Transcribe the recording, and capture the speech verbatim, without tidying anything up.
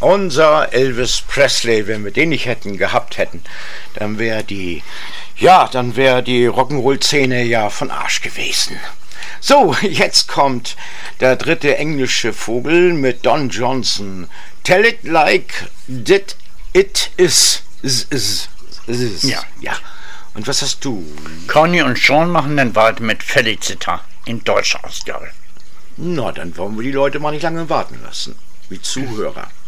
Unser Elvis Presley, wenn wir den nicht hätten, gehabt hätten, dann wäre die, ja, dann wäre die Rock'n'Roll-Szene ja von Arsch gewesen. So, jetzt kommt der dritte englische Vogel mit Don Johnson. Tell it like that it is. is, is, is. Ja. Ja. Und was hast du? Conny und Sean machen dann weiter mit Felicita in deutscher Ausgabe. Na, dann wollen wir die Leute mal nicht lange warten lassen. Wie Zuhörer.